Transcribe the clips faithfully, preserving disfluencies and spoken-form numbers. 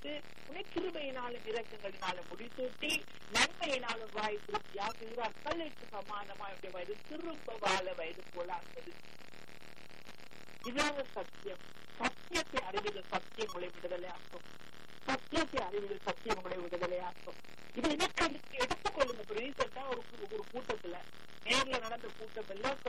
ஆசீர்வதித்து உன்னை கிருபையினாலும் இரக்கங்களினாலும் முடிசூட்டி நன்மையினாலும் வாய் திருப்தி ஆக்குகிறார். கல்லுக்கு சமானமாக வயது திரும்ப வாழ வயது போல ஆகுது. இதான சத்தியம். சத்தியத்தை அறிவியல் சத்தியம் உங்களை விடுதலை ஆக்கும். சத்தியத்தை அறிவியல் சத்தியம் உங்களை விடுதலை ஆக்கும். இது எனக்கு எடுத்துக்கொள்ளுங்க. ரீசெண்டா ஒரு ஒரு கூட்டத்துல நேர்ல நடந்த கூட்டம் எல்லாம்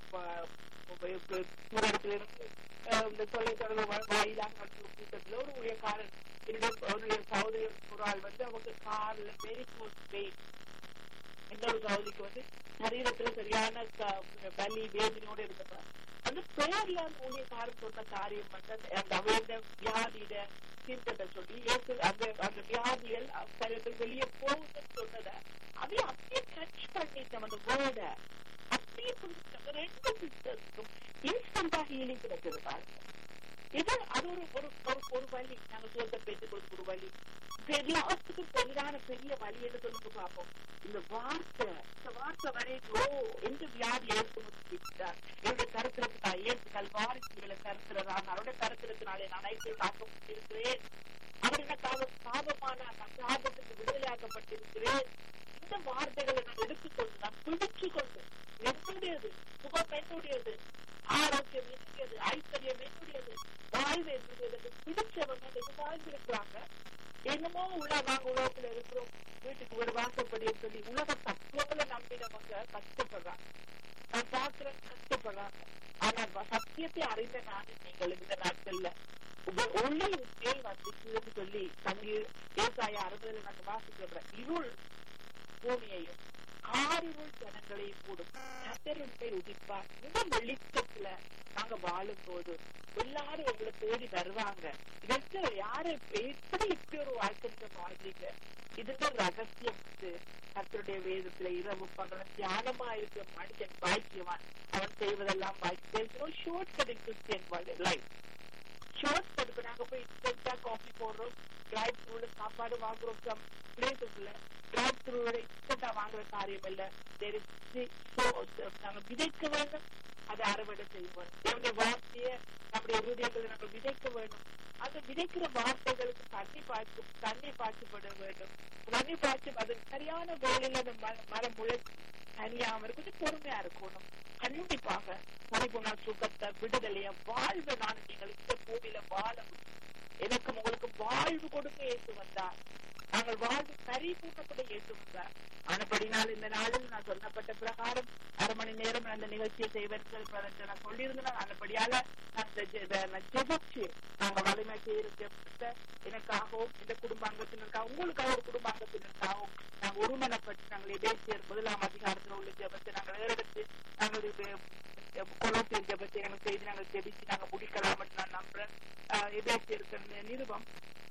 இடத்துல இருந்து இந்த தொலைத்தொடர்பு வாயிலாக நடந்த கூட்டத்துல ஒரு ஊழியக்காரன் என்னுடைய சகோதரி ஒரு ஆள் வந்து அவங்க கார்ல வெரி க்ளோஸ் பெயின், இன்னொரு சகோதரிக்கு வந்து சரீரத்துல சரியான வலி வேதனையோட இருக்கிறார். அந்த பேர்ல ஊழியக்காரன் சொன்ன காரியம் வந்து அந்த அவருடைய வியாதியிட தீர்க்கத்தை சொல்லி அந்த அந்த வியாதிகள் சரீரத்தில் வெளியே போகுதுன்னு சொன்னத அதை அப்படியே டச் பண்ணிட்டோம். அந்த வேர்ட அப்படியே புரிஞ்சுட்டோம். ரெண்டு சிஸ்டர்ஸும் இன்ஸ்டன்டா ஹீலிங் கிடைச்சது பாருங்க. இது அது ஒரு ஒரு வழி. நாங்க சொல்ற பேச்சுக்களுக்கு ஒரு வழி. எல்லாத்துக்கும் பெரிதான பெரிய வழி என்று சொல்லிட்டு பார்ப்போம். இந்த வார்த்தை இந்த வார்த்தை வரைக்கும் எந்த வியாதி ஏற்படுத்திட்டார் என்னுடைய கருத்திரத்துக்கு ஏற்றுக்கள் வாரிசுகளை கருத்துறாங்க. அவருடைய கருத்திரத்தினாலே நான் ஐக்கியம் காக்கப்பட்டிருக்கிறேன். அவர் எனக்காக சாபமான சாபத்துக்கு விடுதலையாக்கப்பட்டிருக்கிறேன். இந்த வார்த்தைகளை நான் எடுத்துக்கொண்டு நான் பிடிச்சு கொண்டு என்னுடையது சுகம் என்னுடையது, ஆரோக்கியம் என்னுடையது, ஐஸ்வர்யம் என்னுடையது, வாழ்வு என்னுடையது பிடிச்சவங்க வாழ்ந்திருக்கிறாங்க. என்னமோ உள்ள நாங்க உலகத்துல இருக்கிறோம், வீட்டுக்கு ஒரு வாசப்படி சொல்லி உலக தத்துவங்களை நம்பினவங்க கஷ்டப்படுறாங்க. நான் பாக்குறேன் கஷ்டப்படுறாங்க. ஆனா சத்தியத்தை அறிந்த நானும் நீங்கள் இந்த நாட்கள்ல ஒளி மேல் வந்துச்சுன்னு சொல்லி தங்கி ஏசாயா அறுபதுல நாங்க வாசிக்கிறோம். இருள் பூமியையும் ஆறிருள் ஜனங்களையும் கூடும் கர்த்தருடைய உதிப்பார். இந்த வெளிச்சத்துல நாங்க வாழும் போது எல்லாரும் எங்களை தேடி வருவாங்க. இதற்கு யாரு எப்படி இப்படி ஒரு வாழ்க்கை வாழ்றீங்க? இதுக்கு ரகசியம் கர்த்தருடைய வேதத்துல இரவு பகலும் தியானமா இருக்கிற மனுஷன் பாக்கியவான். அவன் செய்வதெல்லாம் பாக்கியம். Short cut Christian life. Short cut நாங்க போய் இன்ஸ்டன்டா காஃபி போடுறோம், டிரைவ் த்ரூல சாப்பாடு வாங்குறோம். சம் பிளேசஸ்ல டிரைவ் த்ரூல இன்ஸ்டன்டா வாங்குற காரியம் இல்ல. நாங்க விதைக்க வேண்டும், அதை அறுவடை செய்வோம். என்னுடைய வார்த்தைய நம்முடைய இருதயங்களை நம்ம விதைக்க வேண்டும். அந்த விதைக்கிற வார்த்தைகளுக்கு தண்ணி பாய்ச்சி தண்ணி பாய்ச்சப்பட வேண்டும். தண்ணி பாய்ச்சி அது சரியான வேலையில அந்த மரம் முளைச்சி தனியாம கொஞ்சம் பொறுமையா இருக்கணும். கண்டிப்பாக பரிபூர்ண சுகத்தை விடுதலைய வாழ்வு நான் நீங்கள் இந்த பூமியில வாழ எனக்கு உங்களுக்கு வாழ்வு கொடுக்க ஏற்று வந்தார். நாங்கள் வாழ்வு பரிபூர்ணப்பட ஏற்று வந்தார். ஆனபடினால் இந்த நாளில் நான் சொல்லப்பட்ட பிரகாரம் அரை மணி நேரம் அந்த நிகழ்ச்சியை செய்வதற்கு நான் சொல்லியிருந்தேன். ஆனபடியால நான் ஜெபிச்சு நாங்க வலிமை செய்ய எனக்காகவும் இந்த குடும்ப அங்கத்தினருக்காக உங்களுக்காக ஒரு குடும்ப அங்கத்தினருக்காகவும் நாங்கள் ஒருமனப்பட்டு நாங்கள் எபேசியர் முதலாம் அதிகாரத்தில் உள்ள ஜெபத்தை நாங்கள் ஏறெடுத்து நாங்கள் கொலோசியர் ஜெபத்தை நாங்கள் செய்து நாங்கள் ஜெபிச்சு நாங்கள் முடிக்கலாம் நான் நம்புறேன். எபேசியருக்கு நிருபம்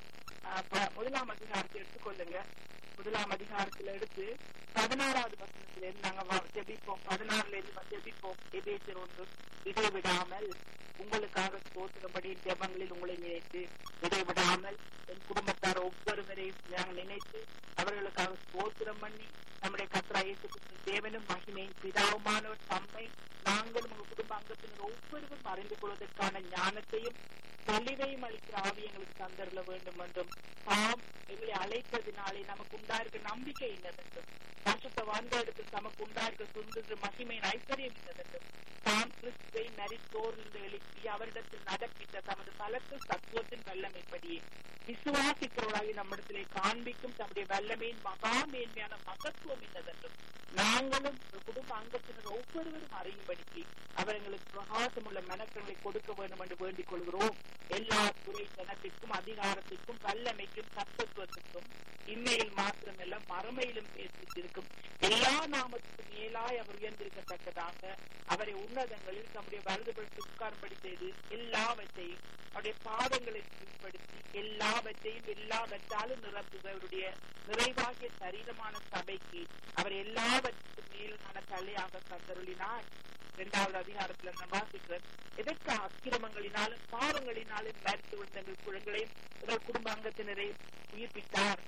முதலாம் அதிகாரத்தை எடுத்துக்கொள்ளுங்க. முதலாம் அதிகாரத்துல எடுத்து பதினாறாவது வசனத்துல இருந்து நாங்க ஜெபிப்போம். பதினாறுல இருந்து ஜெபிப்போம். எபேசியர் ஒன்று. இடைவிடாமல் உங்களுக்காக ஸ்தோத்திரப்படி ஜெபங்களில் உங்களை நினைத்து இடைவிடாமல் என் குடும்பத்தார் ஒவ்வொருவரையும் நாங்கள் நினைத்து அவர்களுக்காக ஸ்தோத்திரம் பண்ணி நம்முடைய கர்த்தராகிய இயேசு கிறிஸ்து தேவனும் மகிமையின் பிதாவுமானவர் தம்மை நாங்களும் உங்க குடும்ப அங்கத்தினர் ஒவ்வொருவரும் அறிந்து கொள்வதற்கான ஞானத்தையும் தெளிவையும் அளிக்கிற ஆவி எங்களுக்கு தந்தருள வேண்டும் என்றும் தாம் எங்களை அழைத்ததினாலே நமக்கு உண்டாயிருக்க நம்பிக்கை இன்னதென்றும் வருஷத்தை வாழ்ந்த இடத்தில் நமக்கு உண்டாயிருக்க சுந்தர மகிமையின் ஐஸ்வர்யம் இன்னதென்றும் தாம் கிறிஸ்துவை மரித்தோர்ந்து எழுப்பி அவரிடத்தில் நடப்பித்த தமது பலத்தில் தத்துவத்தின் வல்லமைப்படியே விசுவாசிக்கிறவர்களாகி நம்மிடத்திலே காண்பிக்கும் தம்முடைய வல்லமையின் மகா மேன்மையான மகத்துவம் இன்னதென்றும் நாங்களும் குடும்ப அங்கத்தினர் ஒவ்வொருவரும் அறியும்படிக்கு அவர் எங்களுக்கு பிரகாசம் உள்ள மனக்கங்களை கொடுக்க வேண்டும் என்று வேண்டிக் கொள்கிறோம். எல்லா துறை ஜனத்திற்கும் அதிகாரத்திற்கும் வல்லமைக்கும் கர்த்தத்துவத்திற்கும் இம்மையில் மாத்திரமல்ல மறுமையிலும் பேசியிருக்கும் எல்லா நாமத்துக்கும் மேலாய் அவர் உயர்ந்திருக்கத்தக்கதாக அவரை உன்னதங்களில் தம்முடைய வலதுபடுத்தி உட்கார்படி செய்து எல்லாவற்றையும் அவருடைய பாதங்களை கீழ்படுத்தி எல்லாவற்றையும் எல்லாவற்றாலும் நிரப்புவருடைய நிறைவாகிய சரீரமான சபைக்கு அவர் எல்லாவற்றுக்கும் மேலான தலையாக கத்தருளினார். இரண்டாவது அதிகாரத்துல நான் வாசிக்கிறேன். எதற்கு அக்கிரமங்களினாலும் பாவங்களினாலும் மரித்து விழுந்த எங்கள் குழந்தைகளையும் எங்கள் குடும்ப அங்கத்தினரை உயிர்ப்பித்தார்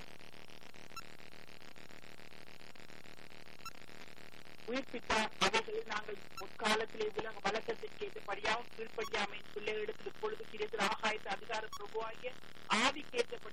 உயிர்ப்பித்தார் அவைகளில் நாங்கள் முற்காலத்திலே உலக வழக்கத்திற்கு ஏற்றபடியாகவும் கீழ்ப்படியாமையின் பிள்ளைகளிடத்தில் இப்பொழுது கிடைத்த ஆகாயத்து அதிகார பிரபுவாகிய ஆவிக்கேற்றபடி